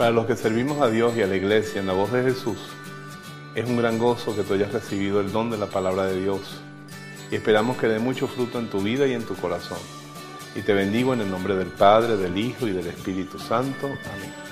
Para los que servimos a Dios y a la Iglesia en la voz de Jesús, es un gran gozo que tú hayas recibido el don de la palabra de Dios y esperamos que dé mucho fruto en tu vida y en tu corazón. Y te bendigo en el nombre del Padre, del Hijo y del Espíritu Santo. Amén.